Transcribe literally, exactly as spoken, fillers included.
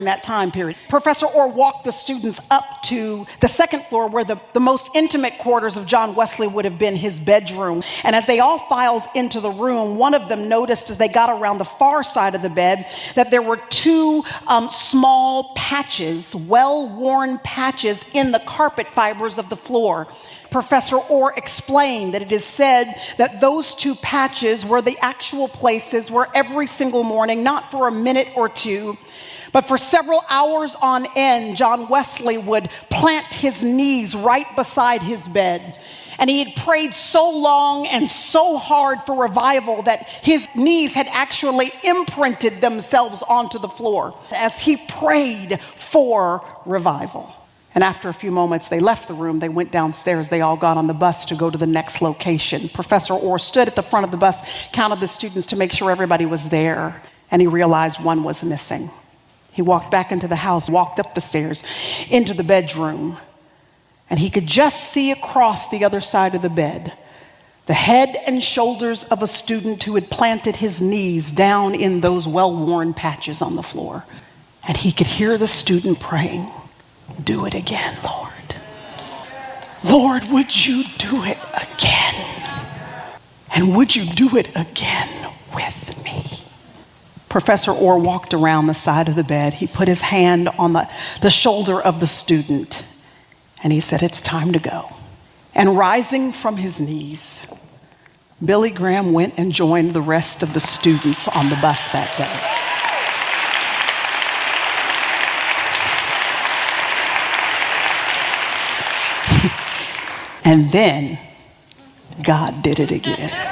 in that time period. Professor Orr walked the students up to the second floor where the, the most intimate quarters of John Wesley would have been his bedroom. And as they all filed into the room, one of them noticed as they got around the far side of the bed that there were two um, small patches, well-worn patches in the carpet fibers of the floor. Professor Orr explained that it is said that those two patches were the actual places where every single morning, not for a minute or two, but for several hours on end, John Wesley would plant his knees right beside his bed. And he had prayed so long and so hard for revival that his knees had actually imprinted themselves onto the floor as he prayed for revival. And after a few moments, they left the room. They went downstairs. They all got on the bus to go to the next location. Professor Orr stood at the front of the bus, counted the students to make sure everybody was there, and he realized one was missing. He walked back into the house, walked up the stairs, into the bedroom, and he could just see across the other side of the bed the head and shoulders of a student who had planted his knees down in those well-worn patches on the floor. And he could hear the student praying, "Do it again, Lord. Lord, would you do it again? And would you do it again with me?" Professor Orr walked around the side of the bed. He put his hand on the, the shoulder of the student, and he said, "It's time to go." And rising from his knees, Billy Graham went and joined the rest of the students on the bus that day. And then God did it again.